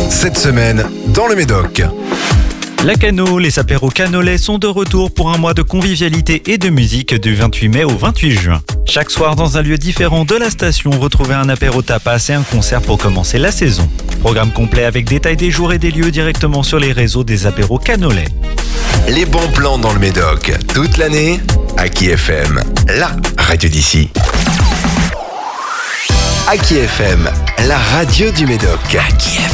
Cette semaine, dans le Médoc. La Cano, les apéros canolais sont de retour pour un mois de convivialité et de musique du 28 mai au 28 juin. Chaque soir, dans un lieu différent de la station, retrouvez un apéro tapas et un concert pour commencer la saison. Programme complet avec détail des jours et des lieux directement sur les réseaux des apéros canolais. Les bons plans dans le Médoc. Toute l'année, Aki FM, la radio d'ici. Aki FM, la radio du Médoc. Aki FM.